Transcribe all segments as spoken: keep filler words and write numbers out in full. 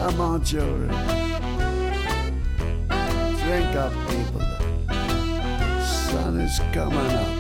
Come on, children. Drink up, people. The sun is coming up.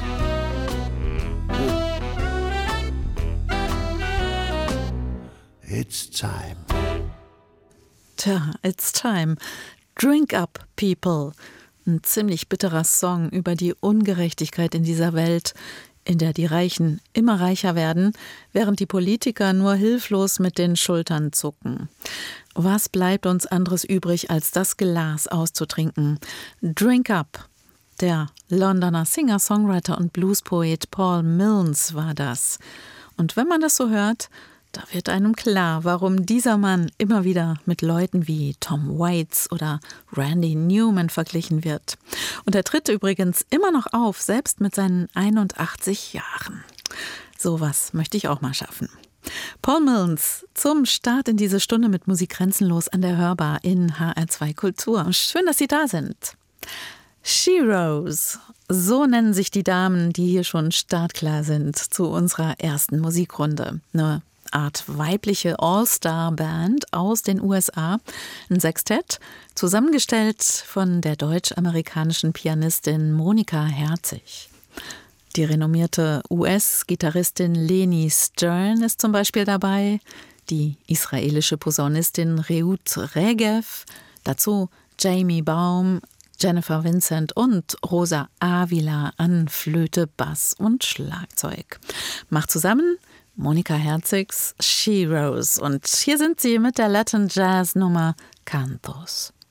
It's time. Tja, it's time. Drink up, people. Ein ziemlich bitterer Song über die Ungerechtigkeit in dieser Welt, in der die Reichen immer reicher werden, während die Politiker nur hilflos mit den Schultern zucken. Was bleibt uns anderes übrig, als das Glas auszutrinken? Drink up. Der Londoner Singer, Songwriter und Bluespoet Paul Milnes war das. Und wenn man das so hört, da wird einem klar, warum dieser Mann immer wieder mit Leuten wie Tom Waits oder Randy Newman verglichen wird. Und er tritt übrigens immer noch auf, selbst mit seinen einundachtzig Jahren. Sowas möchte ich auch mal schaffen. Paul Milnes zum Start in diese Stunde mit Musik grenzenlos an der Hörbar in H R zwei Kultur. Schön, dass Sie da sind. Sheroes, so nennen sich die Damen, die hier schon startklar sind zu unserer ersten Musikrunde. Eine Art weibliche All-Star-Band aus den U S A, ein Sextett, zusammengestellt von der deutsch-amerikanischen Pianistin Monika Herzig. Die renommierte U S-Gitarristin Leni Stern ist zum Beispiel dabei, die israelische Posaunistin Reut Regev, dazu Jamie Baum, Jennifer Vincent und Rosa Avila an Flöte, Bass und Schlagzeug. Macht zusammen Monika Herzigs Sheroes. Und hier sind sie mit der Latin Jazz Nummer Cantos.